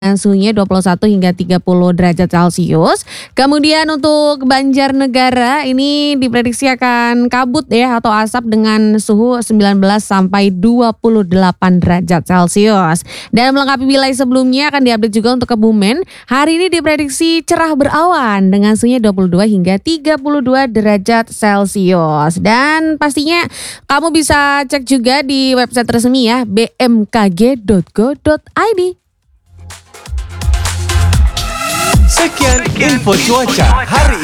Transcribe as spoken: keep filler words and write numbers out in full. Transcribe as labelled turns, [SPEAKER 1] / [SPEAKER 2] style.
[SPEAKER 1] Suhunya dua puluh satu hingga tiga puluh derajat Celcius. Kemudian untuk Banjarnegara ini diprediksi akan kabut ya atau asap dengan suhu sembilan belas sampai dua puluh delapan derajat Celcius. Dan melengkapi wilayah sebelumnya akan diupdate juga untuk Kebumen. Hari ini diprediksi cerah berawan dengan suhunya dua puluh dua hingga tiga puluh dua derajat Celcius. Dan pastinya kamu bisa cek juga di website resmi ya b m k g dot go dot i d.
[SPEAKER 2] Sekian info cuaca hari ini.